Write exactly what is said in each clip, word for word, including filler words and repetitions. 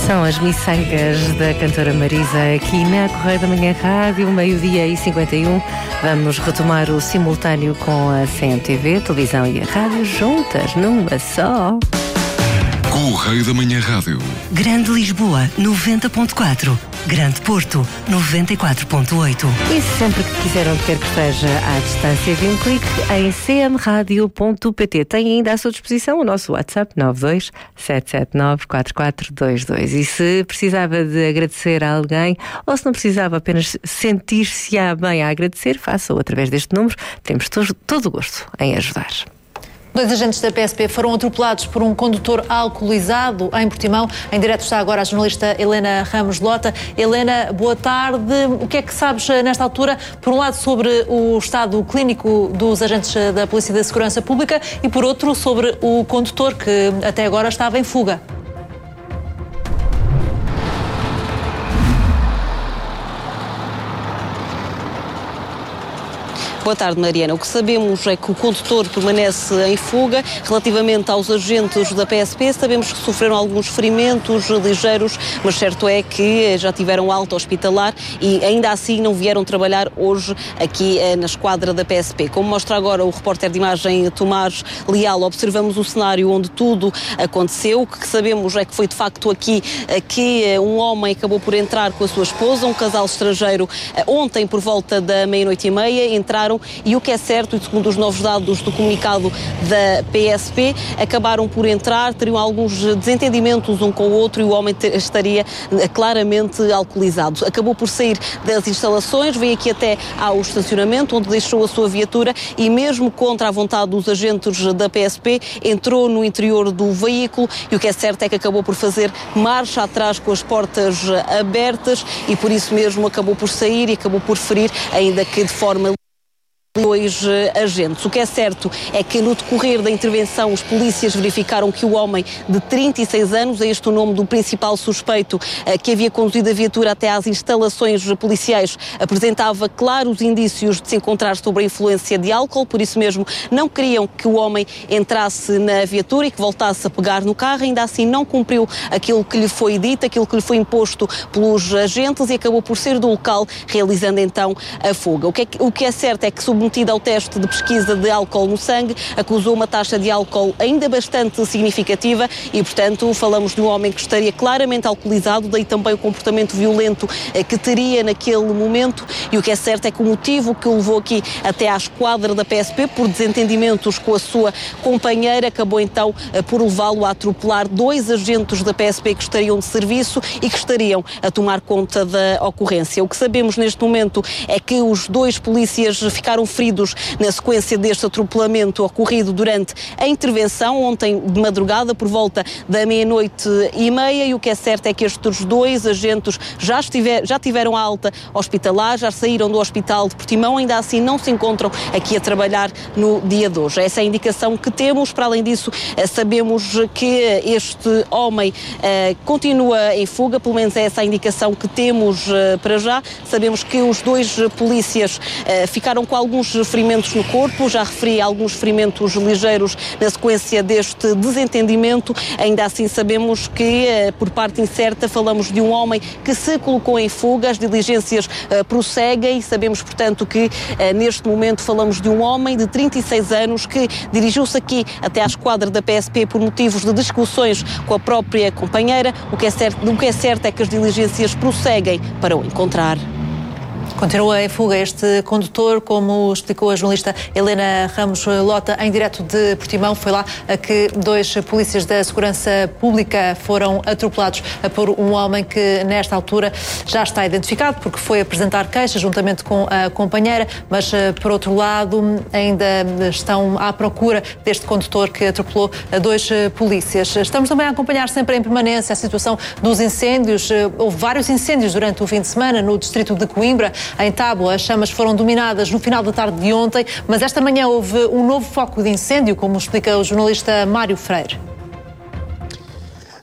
São as miçangas da cantora Marisa aqui na Correio da Manhã Rádio, meio-dia e cinquenta e um. Vamos retomar o simultâneo com a C M T V, televisão e a rádio juntas numa só. Correio da Manhã Rádio. Grande Lisboa, noventa ponto quatro. Grande Porto, noventa e quatro ponto oito. E sempre que quiser onde quer que esteja à distância de um clique em c m radio ponto p t. Tem ainda à sua disposição o nosso WhatsApp nove dois sete sete nove quatro quatro dois dois. E se precisava de agradecer a alguém ou se não precisava apenas sentir-se-á bem a agradecer, faça-o através deste número. Temos todo, todo o gosto em ajudar. Dois agentes da P S P foram atropelados por um condutor alcoolizado em Portimão. Em direto está agora a jornalista Helena Ramos Lota. Helena, boa tarde. O que é que sabes nesta altura, por um lado, sobre o estado clínico dos agentes da Polícia da Segurança Pública e, por outro, sobre o condutor que até agora estava em fuga? Boa tarde, Mariana. O que sabemos é que o condutor permanece em fuga. Relativamente aos agentes da P S P, sabemos que sofreram alguns ferimentos ligeiros, mas certo é que já tiveram alta hospitalar e ainda assim não vieram trabalhar hoje aqui na esquadra da P S P. Como mostra agora o repórter de imagem Tomás Leal, observamos o cenário onde tudo aconteceu. O que sabemos é que foi de facto aqui que um homem acabou por entrar com a sua esposa, um casal estrangeiro, ontem por volta da meia-noite e meia, entraram e o que é certo, e segundo os novos dados do comunicado da P S P, acabaram por entrar, teriam alguns desentendimentos um com o outro e o homem estaria claramente alcoolizado. Acabou por sair das instalações, veio aqui até ao estacionamento, onde deixou a sua viatura e mesmo contra a vontade dos agentes da P S P, entrou no interior do veículo e o que é certo é que acabou por fazer marcha atrás com as portas abertas e por isso mesmo acabou por sair e acabou por ferir, ainda que de forma dois agentes. O que é certo é que no decorrer da intervenção os polícias verificaram que o homem de trinta e seis anos, é este o nome do principal suspeito que havia conduzido a viatura até às instalações policiais, apresentava claros indícios de se encontrar sob a influência de álcool, por isso mesmo não queriam que o homem entrasse na viatura e que voltasse a pegar no carro, ainda assim não cumpriu aquilo que lhe foi dito, aquilo que lhe foi imposto pelos agentes e acabou por sair do local, realizando então a fuga. O que é, o que é certo é que sob submetida ao teste de pesquisa de álcool no sangue, acusou uma taxa de álcool ainda bastante significativa e, portanto, falamos de um homem que estaria claramente alcoolizado, daí também o comportamento violento que teria naquele momento e o que é certo é que o motivo que o levou aqui até à esquadra da P S P, por desentendimentos com a sua companheira, acabou então por levá-lo a atropelar dois agentes da P S P que estariam de serviço e que estariam a tomar conta da ocorrência. O que sabemos neste momento é que os dois polícias ficaram feridos na sequência deste atropelamento ocorrido durante a intervenção ontem de madrugada por volta da meia-noite e meia e o que é certo é que estes dois agentes já, estiver, já tiveram alta hospitalar, já saíram do hospital de Portimão, ainda assim não se encontram aqui a trabalhar no dia de hoje. Essa é a indicação que temos. Para além disso, sabemos que este homem uh, continua em fuga, pelo menos é essa a indicação que temos uh, para já. Sabemos que os dois polícias uh, ficaram com alguns ferimentos no corpo, já referi alguns ferimentos ligeiros na sequência deste desentendimento. Ainda assim sabemos que, por parte incerta, falamos de um homem que se colocou em fuga, as diligências uh, prosseguem, sabemos, portanto, que uh, neste momento falamos de um homem de trinta e seis anos que dirigiu-se aqui até à esquadra da P S P por motivos de discussões com a própria companheira. O que é certo, o que é certo é que as diligências prosseguem para o encontrar. Continua em fuga este condutor, como explicou a jornalista Helena Ramos Lota, em direto de Portimão. Foi lá que dois polícias da Segurança Pública foram atropelados por um homem que, nesta altura, já está identificado porque foi apresentar queixa juntamente com a companheira, mas, por outro lado, ainda estão à procura deste condutor que atropelou dois polícias. Estamos também a acompanhar sempre em permanência a situação dos incêndios. Houve vários incêndios durante o fim de semana no distrito de Coimbra. Em Tábua, as chamas foram dominadas no final da tarde de ontem, mas esta manhã houve um novo foco de incêndio, como explica o jornalista Mário Freire.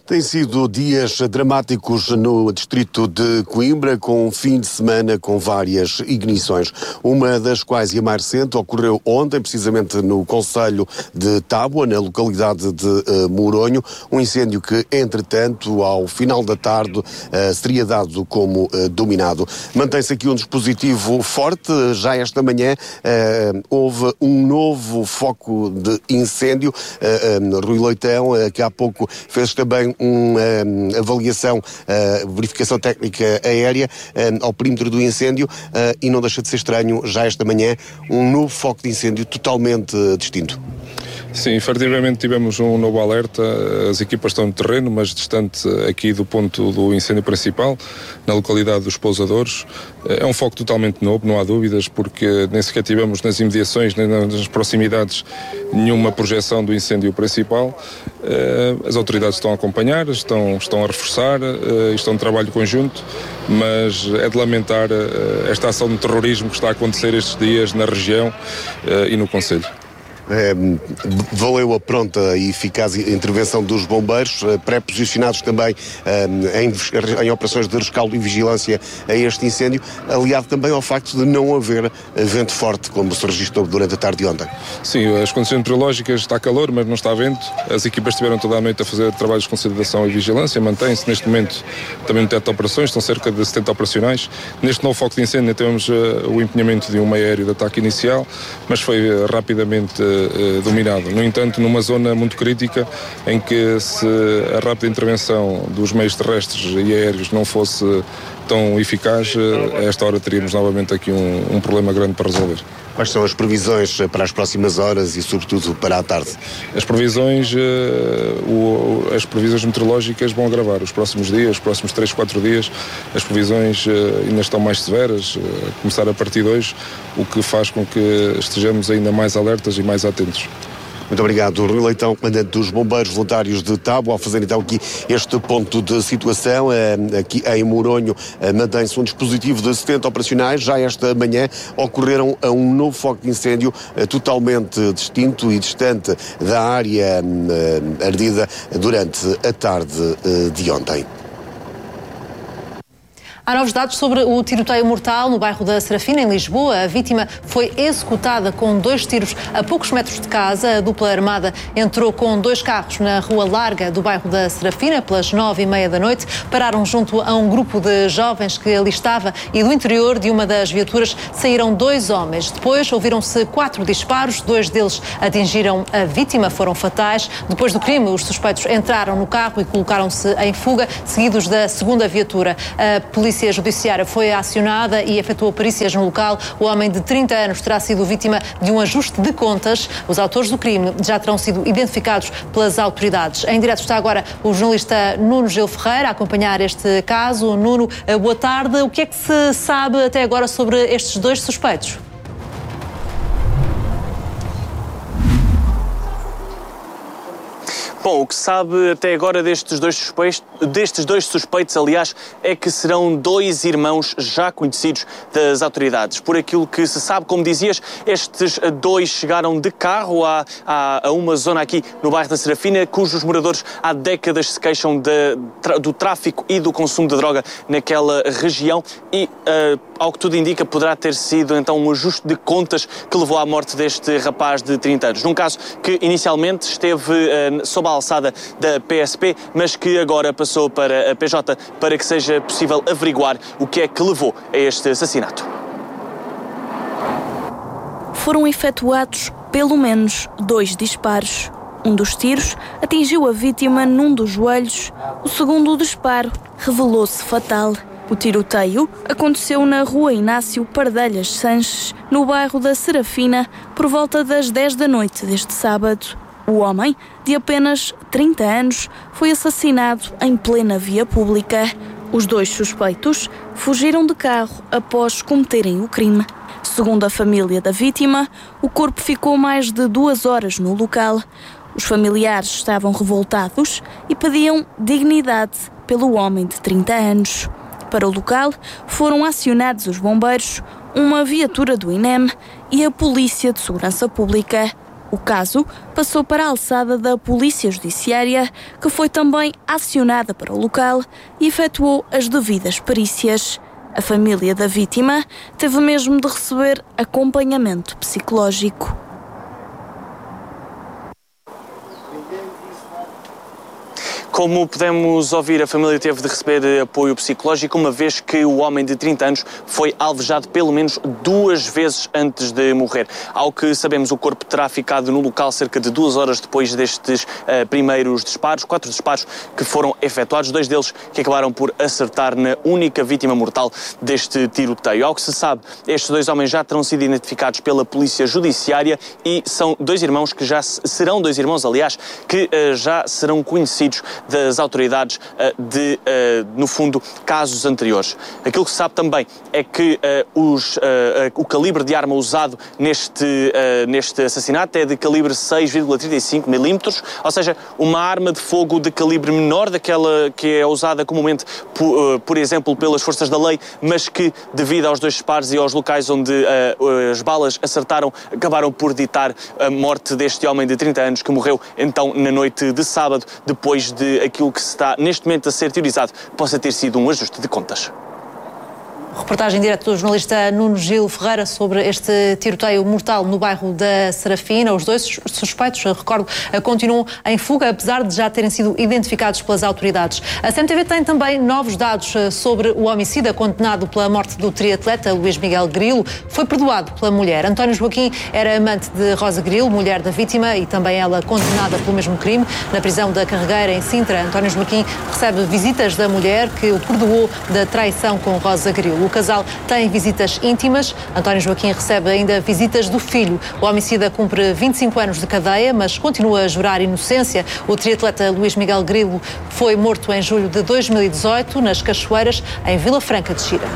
Tem sido dias dramáticos no distrito de Coimbra, com um fim de semana com várias ignições. Uma das quais, e a mais recente, ocorreu ontem, precisamente no concelho de Tábua, na localidade de uh, Moronho. Um incêndio que, entretanto, ao final da tarde, uh, seria dado como uh, dominado. Mantém-se aqui um dispositivo forte. Já esta manhã uh, houve um novo foco de incêndio. Uh, um, Rui Leitão, uh, que há pouco fez também uma um, avaliação, uh, verificação técnica aérea um, ao perímetro do incêndio uh, e não deixa de ser estranho, já esta manhã, um novo foco de incêndio totalmente uh, distinto. Sim, efetivamente tivemos um novo alerta. As equipas estão no terreno, mas distante aqui do ponto do incêndio principal, na localidade dos Pousadores. É um foco totalmente novo, não há dúvidas, porque nem sequer tivemos nas imediações, nem nas proximidades, nenhuma projeção do incêndio principal. As autoridades estão a acompanhar, estão, estão a reforçar, estão em trabalho conjunto, mas é de lamentar esta ação de terrorismo que está a acontecer estes dias na região e no concelho. É, valeu a pronta e eficaz intervenção dos bombeiros, pré-posicionados também é, em, em operações de rescaldo e vigilância a este incêndio, aliado também ao facto de não haver vento forte, como se registrou durante a tarde de ontem. Sim, as condições meteorológicas, está calor, mas não está vento. As equipas estiveram toda a noite a fazer trabalhos de consolidação e vigilância, mantém-se neste momento também no teto de operações, estão cerca de setenta operacionais. Neste novo foco de incêndio tivemos uh, o empenhamento de um aéreo de ataque inicial, mas foi uh, rapidamente uh, Uh, dominado. No entanto, numa zona muito crítica, em que se a rápida intervenção dos meios terrestres e aéreos não fosse tão eficaz, uh, a esta hora teríamos novamente aqui um, um problema grande para resolver. Quais são as previsões para as próximas horas e, sobretudo, para a tarde? As previsões, uh, o, as previsões meteorológicas vão agravar. Os próximos dias, os próximos três, quatro dias, as previsões uh, ainda estão mais severas, uh, a começar a partir de hoje, o que faz com que estejamos ainda mais alertas e mais atentos. Muito obrigado, Rui Leitão, comandante dos Bombeiros Voluntários de Tábua, ao fazer então aqui este ponto de situação. Aqui em Moronho mantém-se um dispositivo de setenta operacionais. Já esta manhã ocorreram a um novo foco de incêndio totalmente distinto e distante da área ardida durante a tarde de ontem. Há novos dados sobre o tiroteio mortal no bairro da Serafina, em Lisboa. A vítima foi executada com dois tiros a poucos metros de casa. A dupla armada entrou com dois carros na Rua Larga do bairro da Serafina pelas nove e meia da noite. Pararam junto a um grupo de jovens que ali estava e do interior de uma das viaturas saíram dois homens. Depois ouviram-se quatro disparos, dois deles atingiram a vítima, foram fatais. Depois do crime, os suspeitos entraram no carro e colocaram-se em fuga, seguidos da segunda viatura. A polícia A Polícia Judiciária foi acionada e efetuou perícias no local. O homem de trinta anos terá sido vítima de um ajuste de contas. Os autores do crime já terão sido identificados pelas autoridades. Em direto está agora o jornalista Nuno Gil Ferreira a acompanhar este caso. Nuno, boa tarde. O que é que se sabe até agora sobre estes dois suspeitos? Bom, o que se sabe até agora destes dois suspeitos, destes dois suspeitos, aliás, é que serão dois irmãos já conhecidos das autoridades. Por aquilo que se sabe, como dizias, estes dois chegaram de carro a, a, a uma zona aqui no bairro da Serafina, cujos moradores há décadas se queixam de, do tráfico e do consumo de droga naquela região e, uh, ao que tudo indica, poderá ter sido então um ajuste de contas que levou à morte deste rapaz de trinta anos. Num caso que inicialmente esteve uh, sob a alçada da P S P, mas que agora passou para a P J para que seja possível averiguar o que é que levou a este assassinato. Foram efetuados pelo menos dois disparos. Um dos tiros atingiu a vítima num dos joelhos. O segundo disparo revelou-se fatal. O tiroteio aconteceu na Rua Inácio Pardelhas Sanches, no bairro da Serafina, por volta das dez da noite deste sábado. O homem, de apenas trinta anos, foi assassinado em plena via pública. Os dois suspeitos fugiram de carro após cometerem o crime. Segundo a família da vítima, o corpo ficou mais de duas horas no local. Os familiares estavam revoltados e pediam dignidade pelo homem de trinta anos. Para o local foram acionados os bombeiros, uma viatura do I N E M e a Polícia de Segurança Pública. O caso passou para a alçada da Polícia Judiciária, que foi também acionada para o local e efetuou as devidas perícias. A família da vítima teve mesmo de receber acompanhamento psicológico. Como pudemos ouvir, a família teve de receber apoio psicológico, uma vez que o homem de trinta anos foi alvejado pelo menos duas vezes antes de morrer. Ao que sabemos, o corpo terá ficado no local cerca de duas horas depois destes uh, primeiros disparos, quatro disparos que foram efetuados, dois deles que acabaram por acertar na única vítima mortal deste tiroteio. Ao que se sabe, estes dois homens já terão sido identificados pela Polícia Judiciária e são dois irmãos que já serão dois irmãos, aliás, que uh, já serão conhecidos das autoridades de, no fundo, casos anteriores. Aquilo que se sabe também é que os, o calibre de arma usado neste, neste assassinato é de calibre seis vírgula trinta e cinco milímetros, ou seja, uma arma de fogo de calibre menor daquela que é usada comumente, por, por exemplo, pelas forças da lei, mas que, devido aos dois disparos e aos locais onde as balas acertaram, acabaram por ditar a morte deste homem de trinta anos que morreu então na noite de sábado, depois de aquilo que se está neste momento a ser teorizado possa ter sido um ajuste de contas. Reportagem direta do jornalista Nuno Gil Ferreira sobre este tiroteio mortal no bairro da Serafina. Os dois suspeitos, recordo, continuam em fuga, apesar de já terem sido identificados pelas autoridades. A C M T V tem também novos dados sobre o homicida condenado pela morte do triatleta Luís Miguel Grilo. Foi perdoado pela mulher. António Joaquim era amante de Rosa Grilo, mulher da vítima, e também ela condenada pelo mesmo crime. Na prisão da Carregueira, em Sintra, António Joaquim recebe visitas da mulher que o perdoou da traição com Rosa Grilo. O casal tem visitas íntimas. António Joaquim recebe ainda visitas do filho. O homicida cumpre vinte e cinco anos de cadeia, mas continua a jurar inocência. O triatleta Luís Miguel Grilo foi morto em julho de dois mil e dezoito, nas Cachoeiras, em Vila Franca de Xira.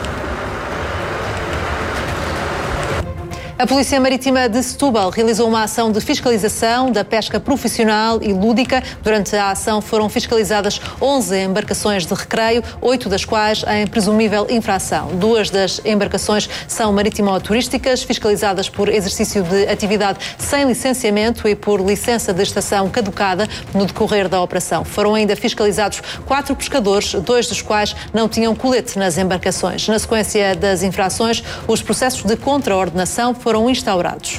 A Polícia Marítima de Setúbal realizou uma ação de fiscalização da pesca profissional e lúdica. Durante a ação foram fiscalizadas onze embarcações de recreio, oito das quais em presumível infração. Duas das embarcações são marítimo-turísticas, fiscalizadas por exercício de atividade sem licenciamento e por licença de estação caducada no decorrer da operação. Foram ainda fiscalizados quatro pescadores, dois dos quais não tinham colete nas embarcações. Na sequência das infrações, os processos de contraordenação foram instaurados.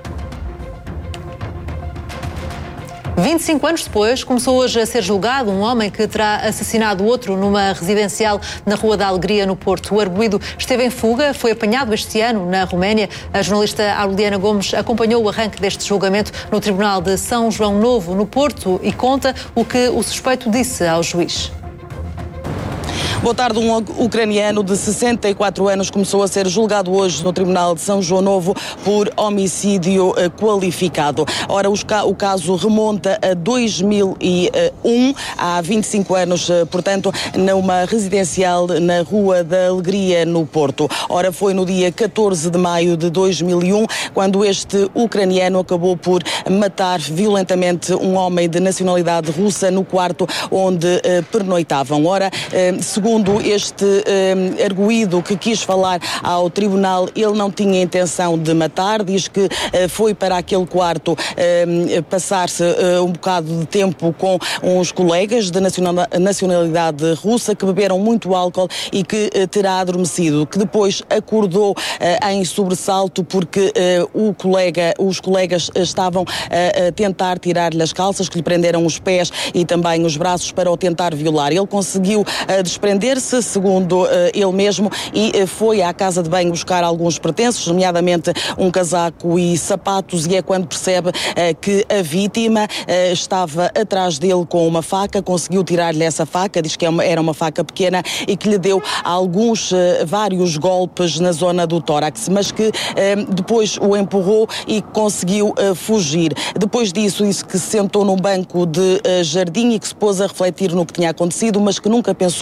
vinte e cinco anos depois, começou hoje a ser julgado um homem que terá assassinado outro numa residencial na Rua da Alegria, no Porto. O arguido esteve em fuga, foi apanhado este ano na Roménia. A jornalista Aureliana Gomes acompanhou o arranque deste julgamento no Tribunal de São João Novo, no Porto, e conta o que o suspeito disse ao juiz. Boa tarde. Um ucraniano de sessenta e quatro anos começou a ser julgado hoje no Tribunal de São João Novo por homicídio qualificado. Ora, o caso remonta a dois mil e um, há vinte e cinco anos, portanto, numa residencial na Rua da Alegria, no Porto. Ora, foi no dia catorze de maio de dois mil e um, quando este ucraniano acabou por matar violentamente um homem de nacionalidade russa no quarto onde pernoitavam. Ora, segundo Segundo este eh, arguido que quis falar ao tribunal, ele não tinha intenção de matar, diz que eh, foi para aquele quarto eh, passar-se eh, um bocado de tempo com uns colegas de nacionalidade russa que beberam muito álcool e que eh, terá adormecido, que depois acordou eh, em sobressalto porque eh, o colega, os colegas estavam eh, a tentar tirar-lhe as calças, que lhe prenderam os pés e também os braços para o tentar violar. Ele conseguiu eh, desprender se segundo uh, ele mesmo, e uh, foi à casa de banho buscar alguns pertences, nomeadamente um casaco e sapatos, e é quando percebe uh, que a vítima uh, estava atrás dele com uma faca. Conseguiu tirar-lhe essa faca, diz que é uma, era uma faca pequena, e que lhe deu alguns, uh, vários golpes na zona do tórax, mas que uh, depois o empurrou e conseguiu uh, fugir. Depois disso, disse que se sentou num banco de uh, jardim e que se pôs a refletir no que tinha acontecido, mas que nunca pensou uh,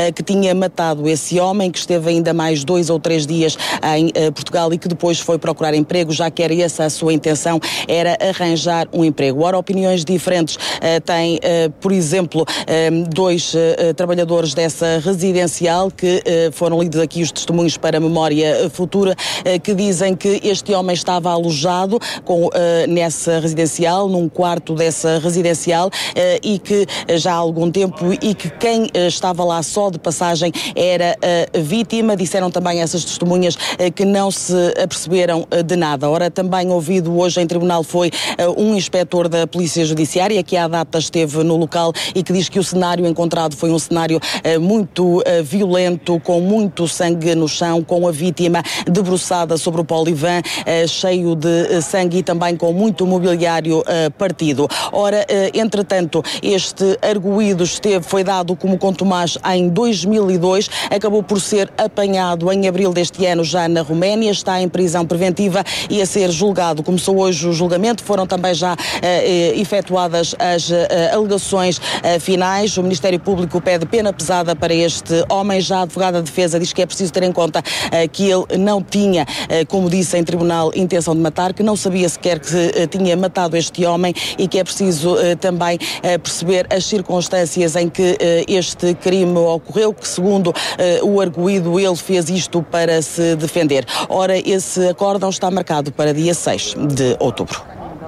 que tinha matado esse homem, que esteve ainda mais dois ou três dias em Portugal e que depois foi procurar emprego, já que era essa a sua intenção, era arranjar um emprego. Ora, opiniões diferentes têm, por exemplo, dois trabalhadores dessa residencial que foram lidos aqui os testemunhos para a memória futura, que dizem que este homem estava alojado com, nessa residencial, num quarto dessa residencial, e que já há algum tempo, e que quem estava lá só de passagem era a vítima. Disseram também essas testemunhas que não se aperceberam de nada. Ora, também ouvido hoje em tribunal foi um inspetor da Polícia Judiciária, que à data esteve no local e que diz que o cenário encontrado foi um cenário muito violento, com muito sangue no chão, com a vítima debruçada sobre o polivan, cheio de sangue, e também com muito mobiliário partido. Ora, entretanto, este arguido esteve, foi dado como contumaz em dois mil e dois, acabou por ser apanhado em abril deste ano já na Roménia, está em prisão preventiva e a ser julgado. Começou hoje o julgamento, foram também já uh, efetuadas as uh, alegações uh, finais. O Ministério Público pede pena pesada para este homem. Já a advogada de defesa diz que é preciso ter em conta uh, que ele não tinha, uh, como disse em tribunal, intenção de matar, que não sabia sequer que uh, tinha matado este homem, e que é preciso uh, também uh, perceber as circunstâncias em que uh, este crime ocorreu, que segundo uh, o arguido ele fez isto para se defender. Ora, esse acórdão está marcado para dia seis de outubro.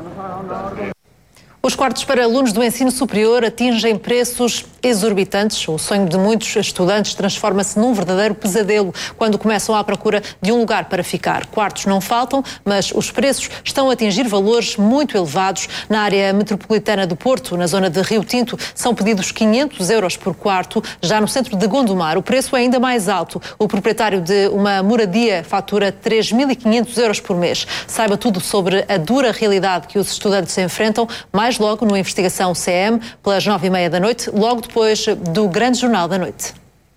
Os quartos para alunos do ensino superior atingem preços exorbitantes. O sonho de muitos estudantes transforma-se num verdadeiro pesadelo quando começam à procura de um lugar para ficar. Quartos não faltam, mas os preços estão a atingir valores muito elevados. Na área metropolitana do Porto, na zona de Rio Tinto, são pedidos quinhentos euros por quarto. Já no centro de Gondomar, o preço é ainda mais alto. O proprietário de uma moradia fatura três mil e quinhentos euros por mês. Saiba tudo sobre a dura realidade que os estudantes enfrentam, mais logo no Investigação C M, pelas nove e meia da noite, logo depois do Grande Jornal da Noite.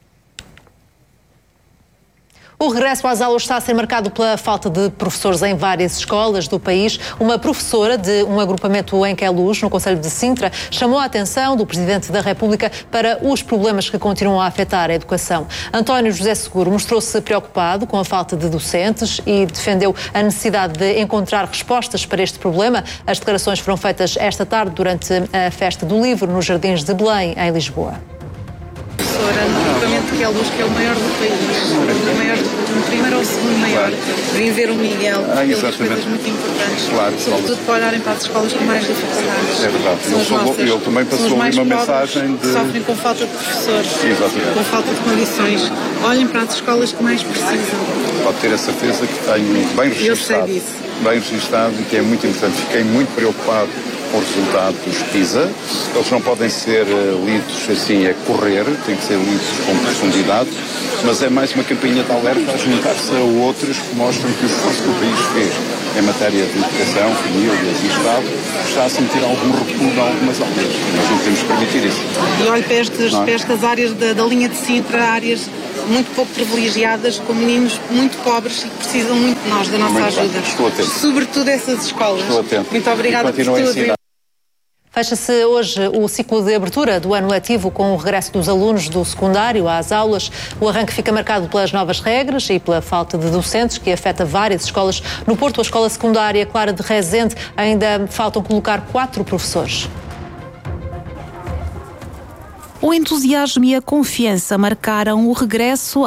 O regresso às aulas está a ser marcado pela falta de professores em várias escolas do país. Uma professora de um agrupamento em Queluz, no concelho de Sintra, chamou a atenção do Presidente da República para os problemas que continuam a afetar a educação. António José Seguro mostrou-se preocupado com a falta de docentes e defendeu a necessidade de encontrar respostas para este problema. As declarações foram feitas esta tarde durante a Festa do Livro nos Jardins de Belém, em Lisboa. Professora no agrupamento de Queluz, que é o maior do país, o maior, do primeiro ao segundo maior. Vim ver o Miguel, ah, pelas coisas muito importantes, claro, sobretudo para olharem para as escolas com mais dificuldades. É verdade, ele, soube, ele também passou uma mensagem de... Sofrem com falta de professores, exatamente, com falta de condições. Olhem para as escolas que mais precisam. Pode ter a certeza que tenho bem registado, eu sei disso. bem registado, e que é muito importante. Fiquei muito preocupado com os resultados PISA. Eles não podem ser uh, lidos assim a correr, têm que ser lidos com profundidade, mas é mais uma campanha de alerta a juntar-se a outros que mostram que o esforço que o país fez em matéria de educação, famílias e Estado está a sentir algum recuo em algumas aldeias. Nós não podemos permitir isso. E olho para estas, é? para estas áreas da, da linha de Sintra, áreas muito pouco privilegiadas, com meninos muito pobres e que precisam muito de nós, da nossa muito ajuda. Bem. Estou atento. Sobretudo essas escolas. Estou atento. Muito obrigada por tudo. Fecha-se hoje o ciclo de abertura do ano letivo com o regresso dos alunos do secundário às aulas. O arranque fica marcado pelas novas regras e pela falta de docentes, que afeta várias escolas. No Porto, a escola secundária Clara de Rezende, ainda faltam colocar quatro professores. O entusiasmo e a confiança marcaram o regresso